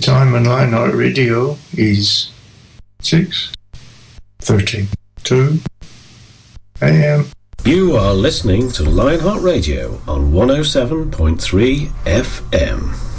time on Lionheart Radio is 6:32 a.m. You are listening to Lionheart Radio on 107.3 FM.